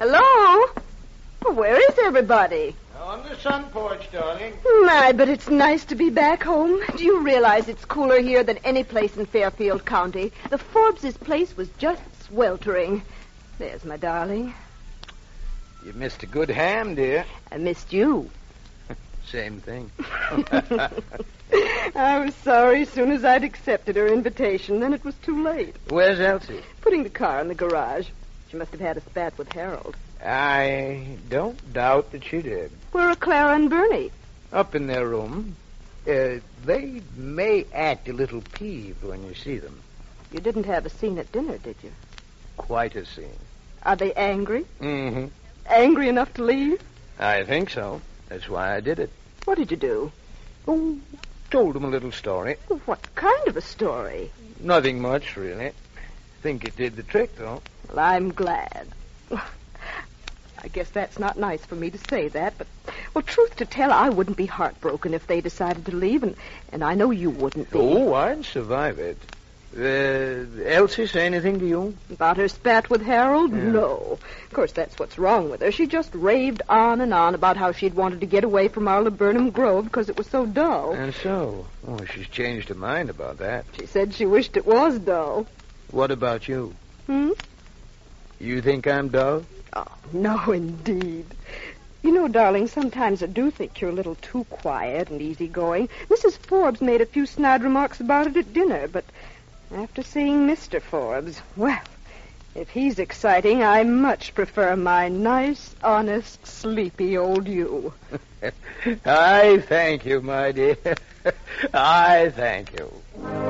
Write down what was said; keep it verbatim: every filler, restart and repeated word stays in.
Hello? Where is everybody? On the sun porch, darling. My, but it's nice to be back home. Do you realize it's cooler here than any place in Fairfield County? The Forbes' place was just sweltering. There's my darling. You missed a good ham, dear. I missed you. Same thing. I was sorry as soon as I'd accepted her invitation. Then it was too late. Where's Elsie? Putting the car in the garage. She must have had a spat with Harold. I don't doubt that she did. Where are Clara and Bernie? Up in their room. Uh, they may act a little peeved when you see them. You didn't have a scene at dinner, did you? Quite a scene. Are they angry? Mm-hmm. Angry enough to leave? I think so. That's why I did it. What did you do? Oh, told them a little story. What kind of a story? Nothing much, really. Think it did the trick, though. Well, I'm glad. I guess that's not nice for me to say that, but, well, truth to tell, I wouldn't be heartbroken if they decided to leave, and, and I know you wouldn't be. Oh, I'd survive it. Uh, Elsie say anything to you? About her spat with Harold? Yeah. No. Of course, that's what's wrong with her. She just raved on and on about how she'd wanted to get away from our Laburnum Grove because it was so dull. And so? Oh, she's changed her mind about that. She said she wished it was dull. What about you? Hmm? You think I'm dull? Oh, no, indeed. You know, darling, sometimes I do think you're a little too quiet and easygoing. Missus Forbes made a few snide remarks about it at dinner, but after seeing Mister Forbes, well, if he's exciting, I much prefer my nice, honest, sleepy old you. I thank you, my dear. I thank you.